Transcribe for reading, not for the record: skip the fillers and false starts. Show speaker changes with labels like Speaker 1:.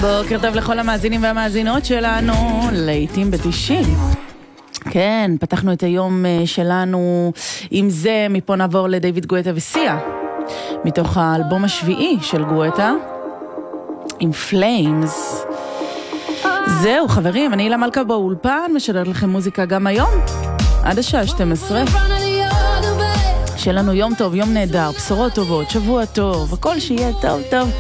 Speaker 1: בוקר טוב לכל המאזינים והמאזינות שלנו, לעתים ב-90. כן, פתחנו את היום שלנו עם זה, מפה נעבור לדייוויד גואטה וסיה, מתוך האלבום השביעי של גואטה, עם פליימס. זהו חברים, אני אילה מלכה באולפן, משדרת לכם מוזיקה גם היום, עד השעה 12. שיהיה לנו יום טוב, יום נהדר, בשורות טובות, שבוע טוב, הכל שיהיה טוב טוב